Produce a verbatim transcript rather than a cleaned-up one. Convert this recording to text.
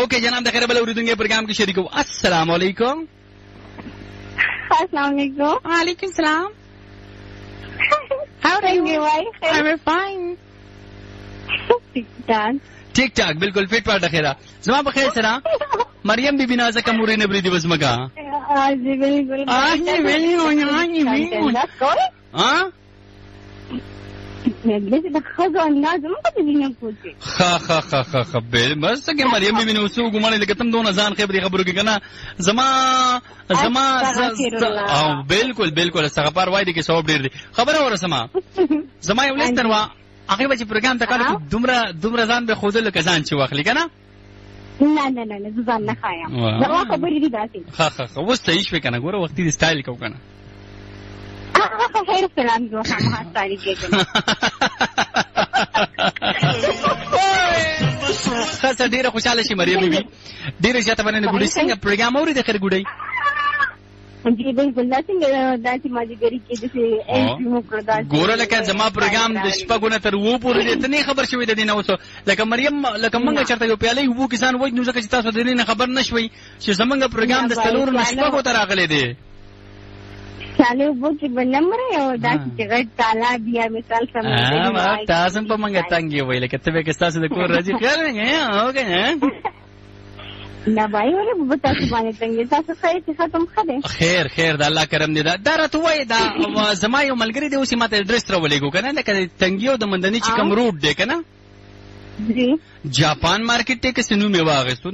اوکے جناب د خیر بل اوریدونکو پروګرام کې شریک وو. السلام علیکم. السلام علیکم. وعلیکم السلام. How are you? I'm fine. ٹھیک ٹھاک ٹھیک ٹھاک بالکل فٹ پاٹ خیره. زما په خیر سره مریم بیبی نازه کمورې نبرې دی وسمګه. جی بالکل. آ جی بالکل. ها دغه د خزو انداز مو په دې نه پوښتې. خا خا خا خا خبر مست کې مریم بیبی نو سو ګمانه لکه تم دونه ځان خبري خبرو کې کنه زما زما او بالکل بالکل استغفار وای دي کې ثواب ډیر دي. خبره ورسمه زما یو لستر وا هغه به چې پروګرام ته کاله دومره دومره ځان به خوده لکه ځان چې واخلي کنه. نه نه نه ځان نه خایم. زما خبرې دي داسې. خا خا خا وسته هیڅ وکنه ګوره وخت دي سټایل کو کنه. خیر سلام جو هم هستاری کېږي. خاصه ډیره خوشاله شي مریم بیبي. ډیره شاته باندې ګډي څنګه پروګرام اوري د خیر ګډي. جی بالکل دا څنګه دا چې ماجګری کې د اې مو پرداش ګوره لکه زما پروګرام د شپږونه تر وو پورې دې ته نه خبر شوې د دې نه اوسه لکه مریم لکه منګه چرته یو پیاله وو کسان وای نو ځکه چې تاسو د دې نه خبر نشوي چې زمونږ پروګرام د ستلور نشپږو تر راغلي دی. چاله وو چې بنمر یو دا چې غټ تالا بیا مثال سم ها تاسو په منګه تنګي وای لکه ته به کستاسو د کور راځي خیال نه اوکې نه بای ولا په تاسو باندې څنګه تاسو خیر ختم خده خیر خیر د الله کرم دې دا درته وای دا زما یو ملګری دی اوسې ماته اډرس را ولېګو کنه لکه تنګیو د مندنی چې کوم روډ دی کنه جی جاپان مارکیټ ته کې سينو می واغستو